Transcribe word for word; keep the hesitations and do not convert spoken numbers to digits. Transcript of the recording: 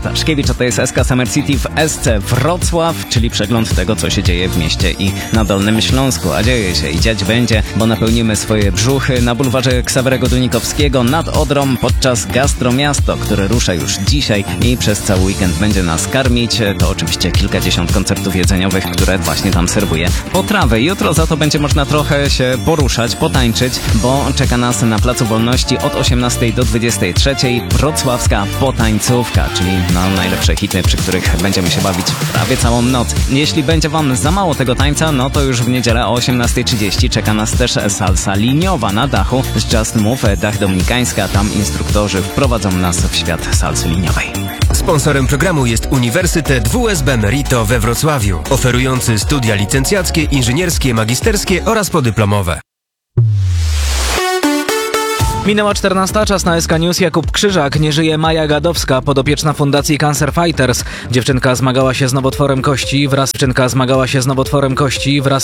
Staszkiewicz, a to jest S K Summer City w S C Wrocław, czyli przegląd tego, co się dzieje w mieście i na Dolnym Śląsku. A dzieje się i dziać będzie, bo napełnimy swoje brzuchy na bulwarze Ksawerego Dunikowskiego nad Odrą podczas Gastromiasto, które rusza już dzisiaj i przez cały weekend będzie nas karmić. To oczywiście kilkadziesiąt koncertów jedzeniowych, które właśnie tam serwuje potrawy. Jutro za to będzie można trochę się poruszać, potańczyć, bo czeka nas na Placu Wolności od osiemnastej do dwudziestej trzeciej wrocławska potańcówka, czyli no, najlepsze hity, przy których będziemy się bawić prawie całą noc. Jeśli będzie wam za mało tego tańca, no to już w niedzielę o osiemnastej trzydzieści czeka nas też salsa liniowa na dachu z Just Move, Dach Dominikańska. Tam instruktorzy wprowadzą nas w świat salsy liniowej. Sponsorem programu jest Uniwersytet W S B Merito we Wrocławiu, oferujący studia licencjackie, inżynierskie, magisterskie oraz podyplomowe. Minęła czternasta, czas na S K News. Jakub Krzyżak. Nie żyje Maja Gadowska, podopieczna Fundacji Cancer Fighters. Dziewczynka zmagała się z nowotworem kości wraz, dziewczynka zmagała się z nowotworem kości wraz